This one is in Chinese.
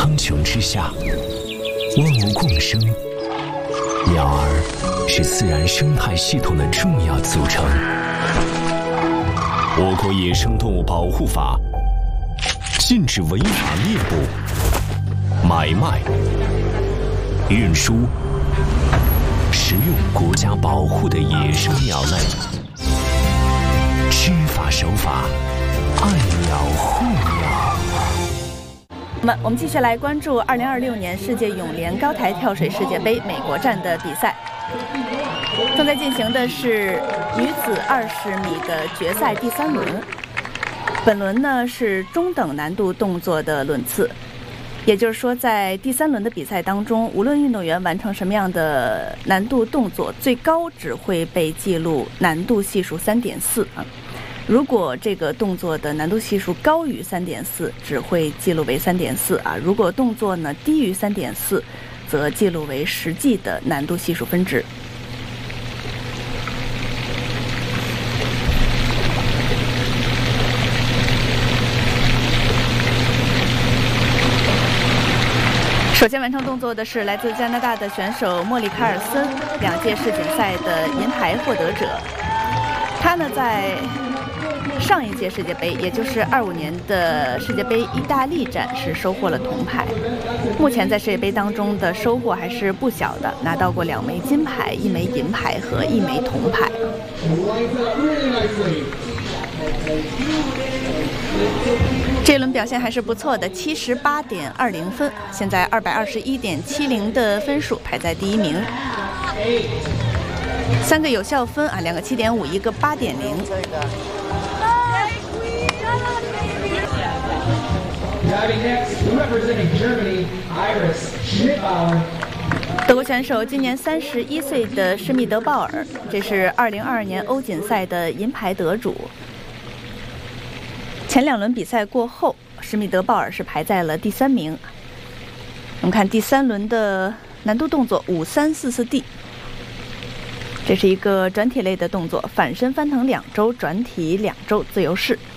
苍穹之下，万物共生。鸟儿是自然生态系统的重要组成。我国野生动物保护法禁止违法猎捕、买卖、运输、食用国家保护的野生鸟类。知法守法，爱鸟护鸟。 我们继续来关注2026年世界泳联高台跳水世界杯美国站的比赛。正在进行的是女子20米的决赛第3轮。本轮呢是中等难度动作的轮次，也就是说，在第3轮的比赛当中，无论运动员完成什么样的难度动作，最高只会被记录难度系数3.4啊。如果这个动作的难度系数高于3.4，只会记录为3.4啊。如果动作呢低于3.4，则记录为实际的难度系数分值。首先完成动作的是来自加拿大的选手莫里·卡尔森，2届世锦赛的银牌获得者。他呢在上一届世界杯，也就是25年的世界杯意大利站是收获了铜牌。目前在世界杯当中的收获还是不小的，拿到过2枚金牌、1枚银牌和1枚铜牌。这一轮表现还是不错的，78.20分，现在221.70的分数排在第1名。3个有效分啊，2个7.5，一个8.0。德国选手今年31岁的施密德鲍尔，这是2022年欧锦赛的银牌得主。前2轮比赛过后，施密德鲍尔是排在了第3名。我们看第3轮的难度动作5344D，这是一个转体类的动作，反身翻腾2周，转体2周，自由式。